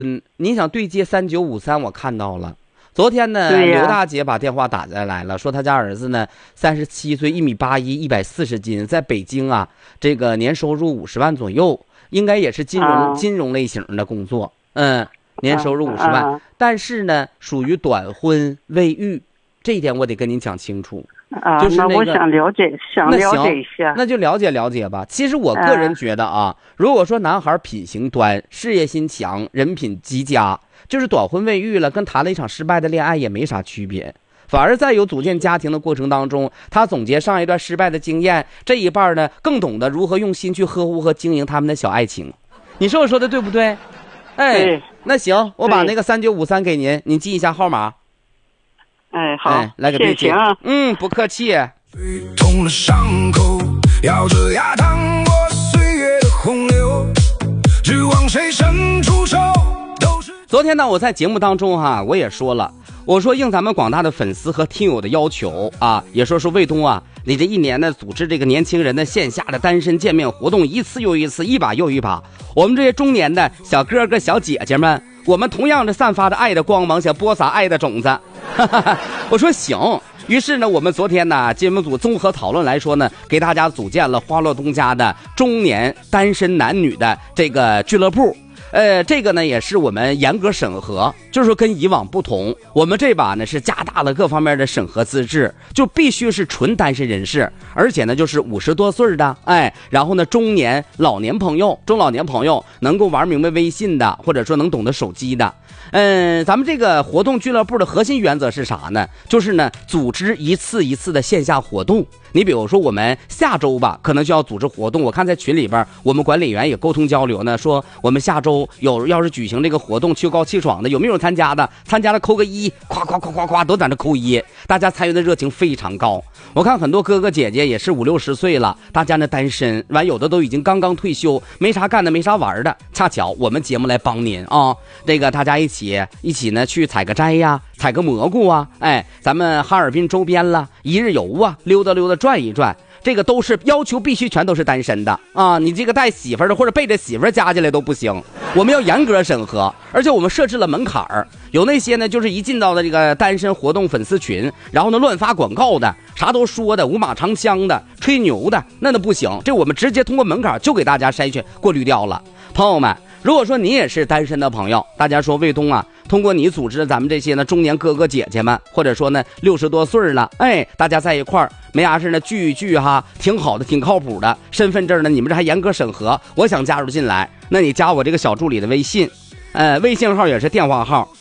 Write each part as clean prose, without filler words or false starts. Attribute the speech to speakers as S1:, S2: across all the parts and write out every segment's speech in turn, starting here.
S1: 你想对接3953，我看到了。昨天呢，刘大姐把电话打下来了，说她家儿子呢37岁，1米81，140斤，在北京啊，这个年收入50万左右，应该也是金融类型的工作，年收入50万，但是呢，属于短婚未育，这一点我得跟您讲清楚。就是
S2: 那我想了解一下，
S1: 那就了解吧。其实我个人觉得啊，如果说男孩品行端、事业心强、人品极佳，就是短婚未育了，跟谈了一场失败的恋爱也没啥区别。反而在有组建家庭的过程当中，他总结上一段失败的经验，这一半呢更懂得如何用心去呵护和经营他们的小爱情。你说我说的对不对？哎，那行，我把那个3953给您，您记一下号码。
S2: 哎，好，
S1: 来个对接。不客气。
S3: 痛了伤口，咬着牙趟过岁月的洪流，指望谁伸出手。
S1: 昨天呢，我在节目当中我也说了，我说应咱们广大的粉丝和听友的要求啊，也说魏东啊，你这一年呢组织这个年轻人的线下的单身见面活动，一次又一次，一把又一把。我们这些中年的小哥哥小姐姐们，我们同样的散发着爱的光芒，想播撒爱的种子。我说行，于是呢，我们昨天呢，节目组综合讨论来说呢，给大家组建了花落东家的中年单身男女的这个俱乐部。这个呢也是我们严格审核，就是说跟以往不同，我们这把呢是加大了各方面的审核资质，就必须是纯单身人士，而且呢就是50多岁的，然后呢中老年朋友能够玩明白微信的，或者说能懂得手机的。咱们这个活动俱乐部的核心原则是啥呢？就是呢组织一次一次的线下活动。你比如说我们下周吧，可能就要组织活动，我看在群里边我们管理员也沟通交流呢，说我们下周要是举行这个活动，秋高气爽的，有没有参加的？参加了扣个1，夸都在那扣1，大家参与的热情非常高。我看很多哥哥姐姐也是50、60岁了，大家呢单身，完有的都已经刚刚退休，没啥干的，没啥玩的。恰巧我们节目来帮您啊，这个大家一起呢去采个摘呀，采个蘑菇啊，咱们哈尔滨周边了一日游啊，溜达转一转，这个都是要求必须全都是单身的啊！你这个带媳妇儿的或者背着媳妇儿加进来都不行，我们要严格审核，而且我们设置了门槛儿。有那些呢，就是一进到的这个单身活动粉丝群，然后呢乱发广告的，啥都说的，五马长枪的，吹牛的，那不行。这我们直接通过门槛就给大家筛选过滤掉了。朋友们，如果说你也是单身的朋友，大家说卫东啊，通过你组织咱们这些呢中年哥哥姐姐们，或者说呢60多岁了，大家在一块儿没啥事呢聚一聚挺好的，挺靠谱的。身份证呢你们这还严格审核，我想加入进来，那你加我这个小助理的微信，微信号也是电话号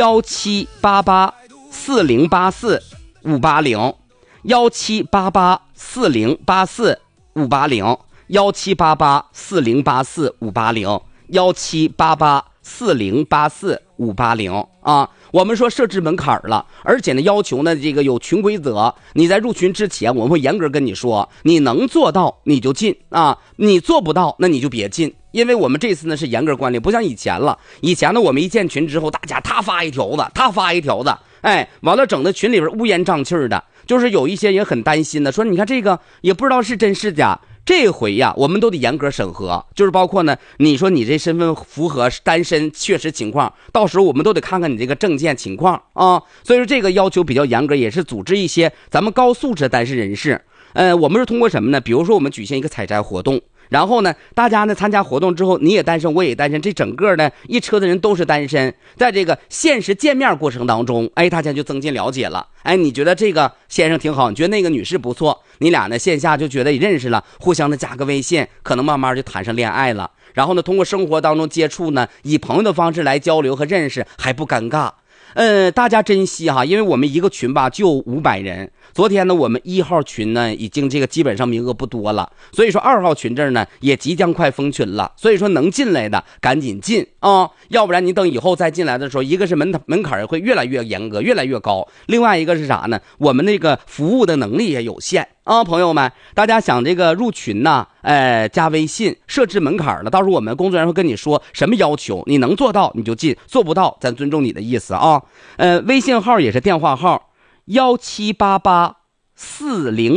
S1: 17884080580，17884084580，17884084580啊。我们说设置门槛了，而且呢要求呢这个有群规则，你在入群之前我们会严格跟你说，你能做到你就进啊，你做不到那你就别进。因为我们这次呢是严格管理，不像以前了。以前呢我们一建群之后，大家他发一条子，完了整的群里边乌烟瘴气的，就是有一些人很担心的，说你看这个也不知道是真是假。这回呀我们都得严格审核，就是包括呢你说你这身份符合单身确实情况，到时候我们都得看看你这个证件情况啊。所以说这个要求比较严格，也是组织一些咱们高素质单身人士。我们是通过什么呢？比如说我们举行一个采摘活动，然后呢大家呢参加活动之后，你也单身我也单身，这整个呢一车的人都是单身，在这个现实见面过程当中，大家就增进了解了。你觉得这个先生挺好，你觉得那个女士不错，你俩呢线下就觉得也认识了，互相的加个微信，可能慢慢就谈上恋爱了。然后呢通过生活当中接触呢，以朋友的方式来交流和认识，还不尴尬。大家珍惜因为我们一个群吧就500人。昨天呢我们1号群呢已经这个基本上名额不多了，所以说2号群这儿呢也即将快封群了，所以说能进来的赶紧进啊，要不然你等以后再进来的时候，一个是门槛会越来越严格，越来越高，另外一个是啥呢？我们那个服务的能力也有限啊。朋友们，大家想这个入群呢，加微信设置门槛了，到时候我们工作人员会跟你说什么要求，你能做到你就进，做不到咱尊重你的意思啊。微信号也是电话号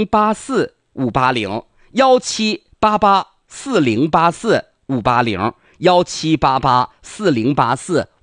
S1: 17884084580，17884084580， 17884084